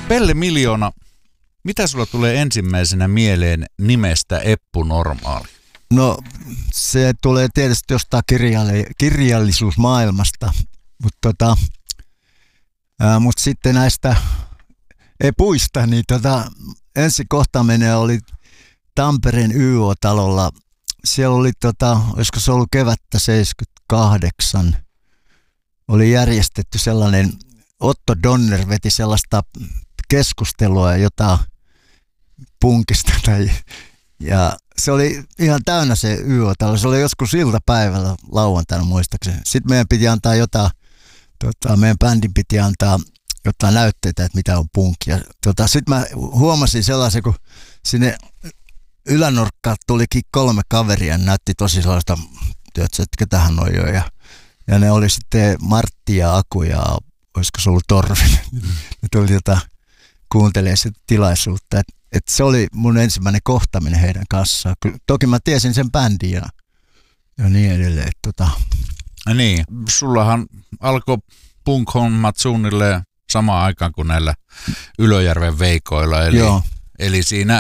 Pelle Miljoona, mitä sulla tulee ensimmäisenä mieleen nimestä Eppu Normaali? No se tulee tietysti jostain kirjallisuusmaailmasta, mutta sitten näistä epuista, niin ensi kohtaaminen oli Tampereen YO-talolla. Siellä oli, olisiko se ollut kevättä 78, oli järjestetty sellainen, Otto Donner veti sellaista keskustelua jota punkista ja se oli ihan täynnä se YO-talo. Se oli joskus iltapäivällä lauantaina muistaakseni. Sitten meidän piti antaa meidän bändin piti antaa jotain näytteitä, että mitä on punkki. Sitten mä huomasin sellaisen, kun sinne ylänurkkaan tulikin 3 kaveria, näytti tosi sellaista, että ketähän on jo. Ja ne oli sitten Martti ja Aku ja olisiko se ollut Torvinen. Ne tuli kuuntelemaan sitä tilaisuutta. Et se oli mun ensimmäinen kohtaminen heidän kanssaan. Toki mä tiesin sen bändin ja niin edelleen. Niin, sullahan alkoi punk-hommat suunnilleen samaan aikaan kuin näillä Ylöjärven Veikoilla. Eli siinä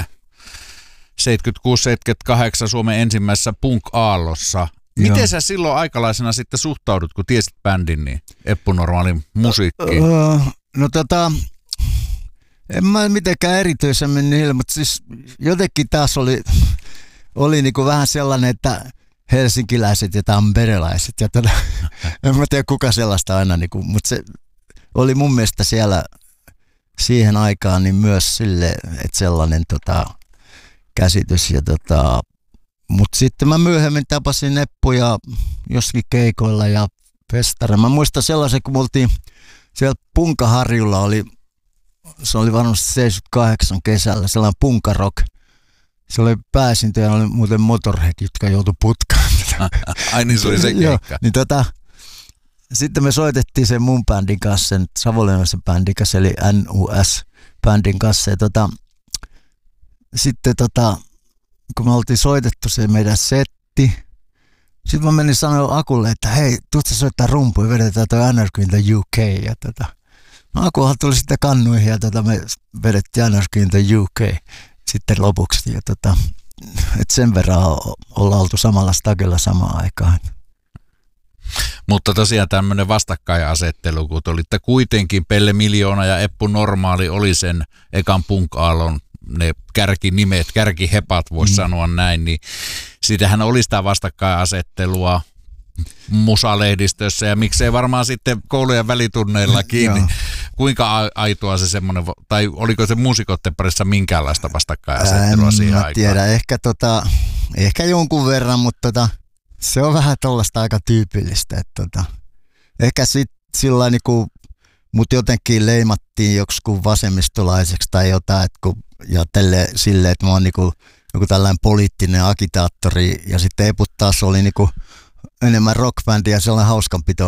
76-78 Suomen ensimmäisessä punk-aallossa. Miten sä silloin aikalaisena sitten suhtaudut, kun tiesit bändin, niin Eppu Normaalin musiikkiin? En mä mitenkään erityisemmin niille, mutta siis jotenkin taas oli niinku vähän sellainen, että helsinkiläiset ja tamperelaiset ja en mä tiedä kuka sellaista aina, niinku, mutta se oli mun mielestä siellä siihen aikaan niin myös sille, että sellainen käsitys ja mutta sitten mä myöhemmin tapasin Eppuja jossakin keikoilla ja festari. Mä muistan sellaisen, kun me oltiin siellä Punkaharjulla se oli varmasti 78 kesällä, sellainen punkarock. Se oli pääsintöjä, oli muuten Motorhead, jotka joutui putkaan. Ai niin, se oli se keikka. Niin sitten me soitettiin sen mun bändin kanssa, sen savonlinnalaisen bändin kanssa, eli NUS-bändin kanssa. Ja sitten kun me oltiin soitettu se meidän setti, sitten mä menin sanoa Akulle, että hei, tuut sä soittaa rumpuja, vedetään toi Anarchy in the UK. Ja Akuhan tuli sitten kannuihin ja me vedettiin Anarchy in the UK sitten lopuksi. Ja et sen verran ollaan oltu samalla stagella samaan aikaan. Mutta tosiaan tämmöinen vastakkainasettelu, kun olitte kuitenkin Pelle Miljoona ja Eppu Normaali oli sen ekan punk-aallon ne kärkinimet, kärkihepat voisi sanoa näin, niin siitähän oli sitä vastakkainasettelua musalehdistössä ja miksei varmaan sitten koulujen välitunneillakin. Niin kuinka aitoa se semmoinen, tai oliko se muusikoiden parissa minkäänlaista vastakkainasettelua siihen aikaan? En tiedä, ehkä jonkun verran, mutta se on vähän tollaista aika tyypillistä. Että ehkä sitten sillä niinku, mut jotenkin leimattiin joksikin vasemmistolaiseksi tai jotain, ja silleen, että mä oon niinku joku tällainen poliittinen agitaattori ja sitten Eput taas oli niinku enemmän rockbändi ja sellainen hauskanpito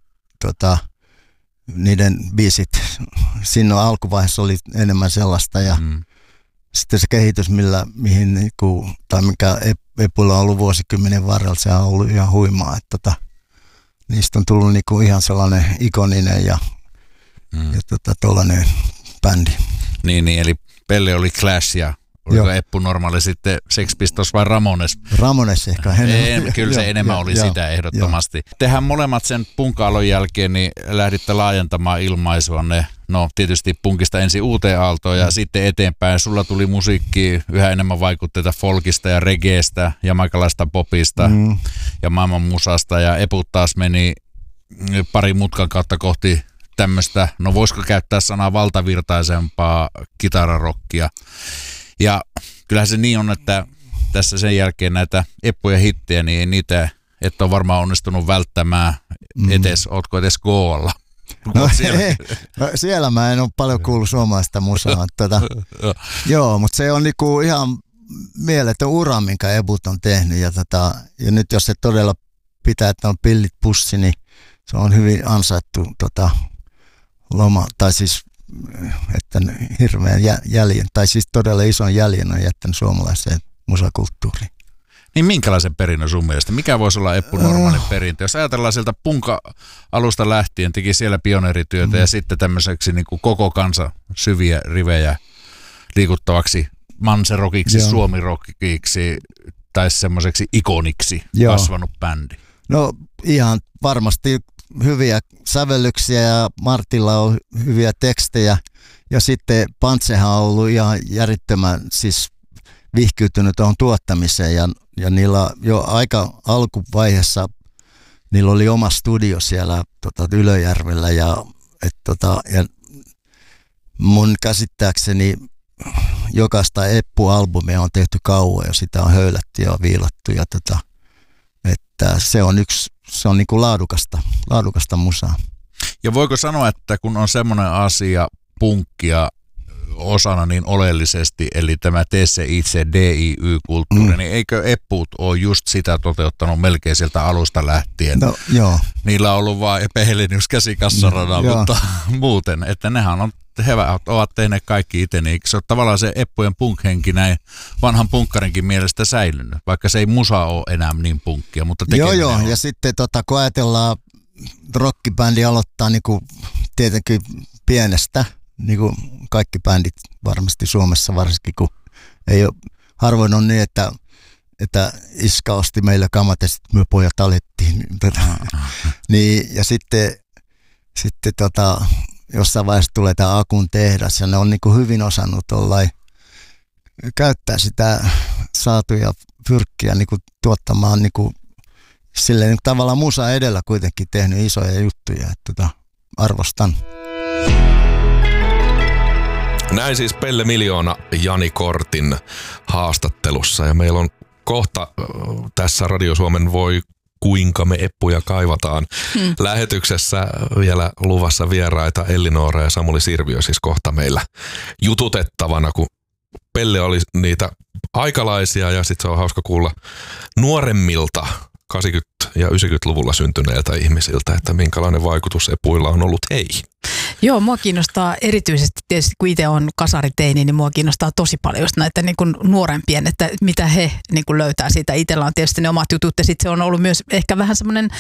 niiden biisit. Siinä alkuvaiheessa oli enemmän sellaista ja sitten se kehitys, mihin niinku, tai mikä Epulla on ollut vuosikymmenen varrella, se on ollut ihan huimaa, että niistä on tullut niinku ihan sellainen ikoninen ja tollainen bändi. Niin, eli Pelle oli Clash ja oliko Eppu Normaali sitten Sex Pistols vai Ramones? Ramones ehkä enemmän. Kyllä se enemmän oli sitä ehdottomasti. Tehän molemmat sen punk-aallon jälkeen niin lähditte laajentamaan ilmaisuanne. No tietysti punkista ensin uuteen aaltoon ja sitten eteenpäin. Sulla tuli musiikki yhä enemmän vaikutteita folkista ja reggaestä, jamaikalaista popista ja maailman musasta. Ja Eput taas meni pari mutkan kautta kohti tämmöistä, no voisiko käyttää sanaa valtavirtaisempaa kitararokkia. Ja kyllähän se niin on, että tässä sen jälkeen näitä Eppujen hittejä, niin niitä et ole varmaan onnistunut välttämään ootko edes koolla. No, siellä mä en ole paljon kuullut suomalaista musaa. Joo, mutta se on niinku ihan mieletön ura, minkä Eput on tehnyt. Ja nyt jos se todella pitää, että on pillit pussi, niin se on hyvin ansaittu loma, tai siis että hirveän jäljen, tai siis todella ison jäljen on jättänyt suomalaiseen musakulttuuriin. Niin minkälaisen perinnön sun mielestä? Mikä voisi olla Eppu Normaalin perintö? Jos ajatellaan sieltä punka-alusta lähtien, teki siellä pioneerityötä ja sitten tämmöiseksi niin kuin koko kansa syviä rivejä liikuttavaksi manserokiksi, suomirokiksi tai semmoiseksi ikoniksi kasvanut bändi. No ihan varmasti hyviä sävellyksiä ja Martilla on hyviä tekstejä ja sitten Pantsehan on ollut ihan järjettömän siis vihkiytynyt tuohon tuottamiseen ja niillä jo aika alkuvaiheessa niillä oli oma studio siellä Ylöjärvellä ja mun käsittääkseni jokaista Eppu-albumia on tehty kauan ja sitä on höylätty ja viilattu ja että se on niinku laadukasta musaa. Ja voiko sanoa, että kun on semmoinen asia punkkia osana niin oleellisesti, eli tämä tee se itse DIY-kulttuuri, niin eikö Eppuut ole just sitä toteuttanut melkein sieltä alusta lähtien? No, joo. Niillä on ollut vaan Epähelenius käsikassarana, mutta muuten, että nehän on ovat tehneet kaikki itse, niin se on tavallaan se Eppujen punk-henki näin vanhan punkkarinkin mielestä säilynyt, vaikka se ei musa ole enää niin punkkia, mutta tekeminen Joo, ja sitten kun ajatellaan, rockibändi aloittaa niinku tietenkin pienestä, niin kuin kaikki bändit varmasti Suomessa varsinkin, kun ei ole, harvoin on niin, että iskä osti meille kamat ja sitten me pojat alettiin. Niin, ja sitten jossain vaiheessa tulee tämä Akun tehdas ja ne on niin kuin hyvin osannut käyttää sitä saatuja fyrkkiä niin kuin tuottamaan niin kuin, silleen niin kuin tavallaan musa edellä kuitenkin tehnyt isoja juttuja, että arvostan. Näin siis Pelle Miljoona Jani Kortin haastattelussa ja meillä on kohta tässä Radio Suomen Voi kuinka me Eppuja kaivataan lähetyksessä vielä luvassa vieraita Elli-Noora ja Samuli Sirviö siis kohta meillä jututettavana, kun Pelle oli niitä aikalaisia ja sitten se on hauska kuulla nuoremmilta 80- ja 90-luvulla syntyneiltä ihmisiltä, että minkälainen vaikutus Epuilla on ollut heihin. Joo, mua kiinnostaa erityisesti, tietysti kun itse on kasariteini, niin mua kiinnostaa tosi paljon just näitä niin kuin nuorempien, että mitä he niin kuin löytää siitä. Itsellä on tietysti ne omat jutut ja sitten se on ollut myös ehkä vähän semmoinen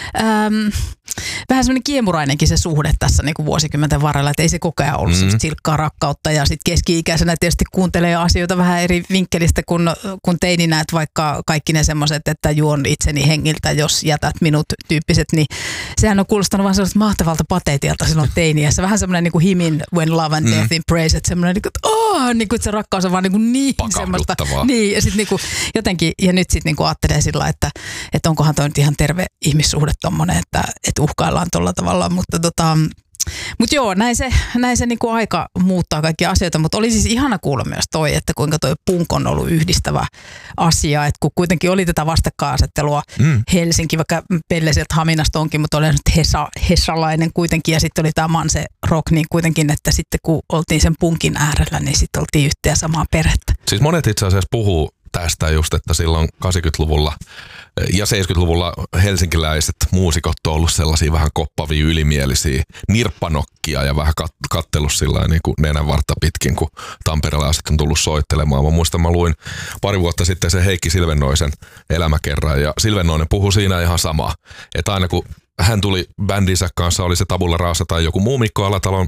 kiemurainenkin se suhde tässä niin kuin vuosikymmenten varrella, että ei se koko ajan ollut silkkaa rakkautta ja sitten keski-ikäisenä tietysti kuuntelee asioita vähän eri vinkkelistä kun teininä, että vaikka kaikki ne semmoiset, että juon itseni hengiltä, jos jätät minut tyyppiset, niin sehän on kuulostanut vaan sellaiset mahtavalta pateetilta silloin teiniässä. Vähän semmoinen niin kuin Himin When Love and Death in Praise, että semmoinen niin kuin, että se rakkaus on vaan niin semmoista. Niin, ja sitten niin kuin jotenkin, ja nyt sitten niin ajattelee sillä, että onkohan toi nyt ihan terve ihmissuhde tommonen, että uhkaillaan tolla tavalla, mutta joo, näin se niinku aika muuttaa kaikkia asioita, mutta oli siis ihana kuulla myös toi, että kuinka toi punk on ollut yhdistävä asia, että kun kuitenkin oli tätä vastakkainasettelua Helsinki, vaikka Pelle sieltä Haminasta onkin, mutta oli nyt hesalainen kuitenkin ja sitten oli tämä Manse Rock, niin kuitenkin, että sitten kun oltiin sen punkin äärellä, niin sitten oltiin yhtä ja samaa perhettä. Siis monet itse asiassa puhuu tästä just, että silloin 80-luvulla ja 70-luvulla helsinkiläiset muusikot on ollut sellaisia vähän koppavia, ylimielisiä nirppanokkia ja vähän kattellut sillä niin kuin nenänvartta pitkin, kun tamperelaiset on tullut soittelemaan. Mä muistan, mä luin pari vuotta sitten se Heikki Silvennoisen elämäkerran ja Silvennoinen puhui siinä ihan samaa, että aina kun hän tuli bändinsä kanssa, oli se Tabula Rasa tai joku muu Mikko Alatalon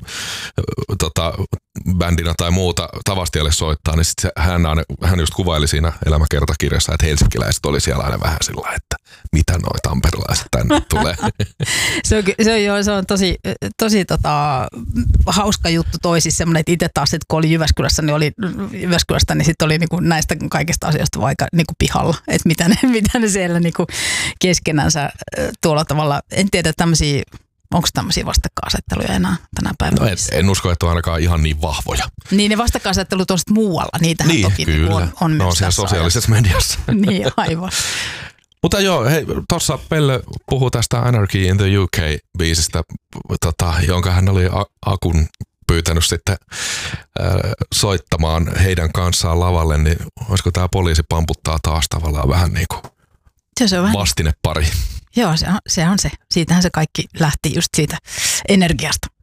bändinä tai muuta Tavastialle soittaa, niin sit hän just kuvaili siinä elämäkertakirjassa, että helsinkiläiset oli siellä aina vähän sillä, että mitä noi tamperelaiset tänne tulee. Se on tosi hauska juttu toisissa semmoinen, että itse taas, että kun oli Jyväskylästä, niin sitten oli niinku näistä kaikista asioista vaikka niinku pihalla, että mitä ne siellä niinku keskenänsä tuolla tavalla. En tiedä onko tämmöisiä vastakkainasetteluja enää tänä päivänä? No en usko, että on ainakaan ihan niin vahvoja. Niin ne vastakkainasettelut on sitten muualla, niitähän toki kyllä. on myös siellä sosiaalisessa mediassa. Niin, aivan. Mutta joo, hei, tuossa Pelle puhui tästä Anarchy in the UK-biisistä, jonka hän oli Akun pyytänyt sitten soittamaan heidän kanssaan lavalle, niin olisiko tämä Poliisi pamputtaa taas tavallaan vähän niin kuin vastinepari? Joo, se on se. Siitähän se kaikki lähti just siitä energiasta.